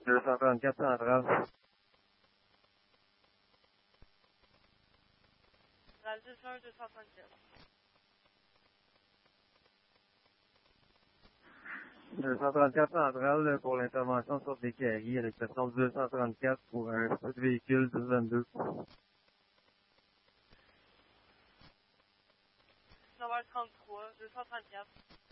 234 centrale. Radius 1, 234. 234 centrale pour l'intervention sur des carrières avec personne 234 pour un petit véhicule 22. 9h33, 234.